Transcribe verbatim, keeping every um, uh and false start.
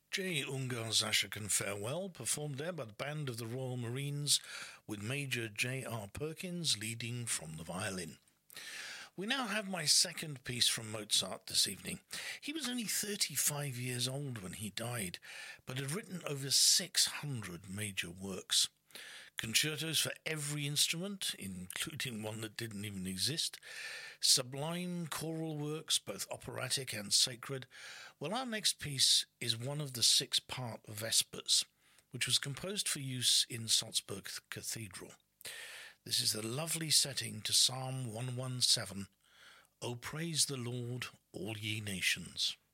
J. Ungar Zashakan Farewell, performed there by the Band of the Royal Marines, with Major J R. Perkins leading from the violin. We now have my second piece from Mozart this evening. He was only thirty-five years old when he died, but had written over six hundred major works. Concertos for every instrument, including one that didn't even exist, sublime choral works, both operatic and sacred. Well, our next piece is one of the six-part Vespers, which was composed for use in Salzburg Cathedral. This is the lovely setting to Psalm one seventeen, O praise the Lord, all ye nations.